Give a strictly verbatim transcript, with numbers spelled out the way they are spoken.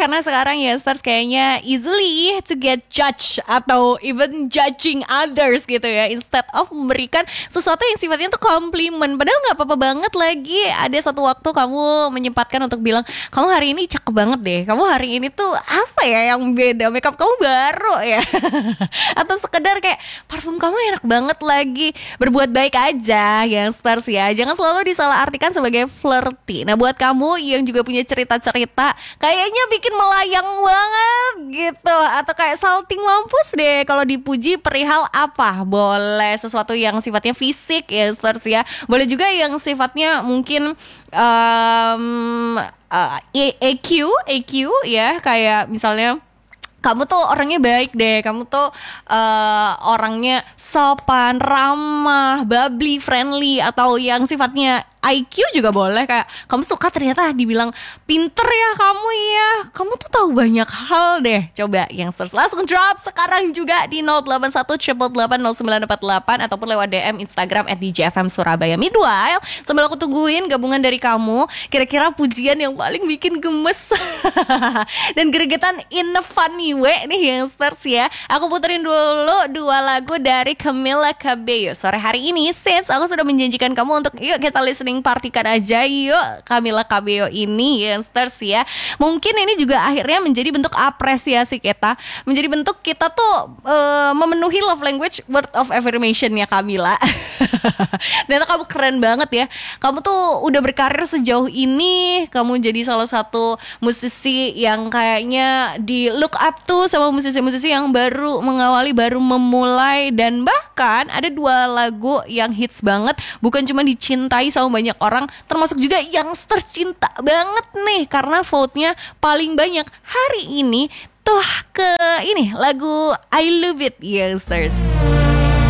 karena sekarang youngsters kayaknya easily to get judged atau even judging others gitu ya, instead of memberikan sesuatu yang sifatnya tuh komplimen. Padahal nggak apa-apa banget lagi. Ada satu waktu kamu menyempatkan untuk bilang, kamu hari ini cakep banget deh, kamu hari ini tuh apa ya yang beda, makeup kamu baru ya. Atau sekedar kayak parfum kamu enak banget lagi. Berbuat baik aja youngsters ya, jangan selalu disalahartikan sebagai flirty. Nah buat kamu yang juga punya cerita-cerita kayaknya bikin melayang banget gitu, atau kayak salting mampus deh kalau dipuji perihal apa, boleh sesuatu yang sifatnya fisik youngsters ya, boleh juga yang sifatnya mungkin um, uh, E Q E Q ya, kayak misalnya kamu tuh orangnya baik deh, kamu tuh uh, orangnya sopan, ramah, bubbly, friendly, atau yang sifatnya I Q juga boleh, kayak kamu suka ternyata dibilang pinter ya kamu ya, kamu tuh tahu banyak hal deh. Coba yang search langsung drop sekarang juga di nol delapan satu delapan delapan nol sembilan empat delapan ataupun lewat D M Instagram at D J F M Surabaya. Meanwhile, sambil aku tungguin gabungan dari kamu, kira-kira pujian yang paling bikin gemes dan gregetan in a funny way nih yang search ya. Aku puterin dulu dua lagu dari Camila Cabello sore hari ini, since aku sudah menjanjikan kamu untuk yuk kita listening partikan aja yuk Camila Cabello ini youngsters ya. Mungkin ini juga akhirnya menjadi bentuk apresiasi kita, menjadi bentuk kita tuh uh, memenuhi love language word of affirmation ya Camila. Dan kamu keren banget ya, kamu tuh udah berkarir sejauh ini, kamu jadi salah satu musisi yang kayaknya di look up tuh sama musisi-musisi yang baru mengawali, baru memulai. Dan bahkan ada dua lagu yang hits banget, bukan cuma dicintai sama banyak orang, termasuk juga yang tercinta banget nih karena vote-nya paling banyak hari ini tuh ke ini lagu I Love It youngsters.